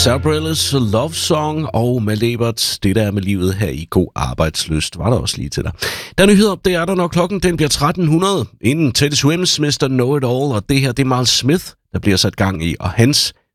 Sarah Bareilles Love Song og Mal Eberts Det der er med livet her i God Arbejdslyst var der også lige til dig. Der er nyheder, det er der når klokken den bliver 1300. Inden Teddy Swims Mr. Know It All, og det her det er Miles Smith, der bliver sat gang i, og hans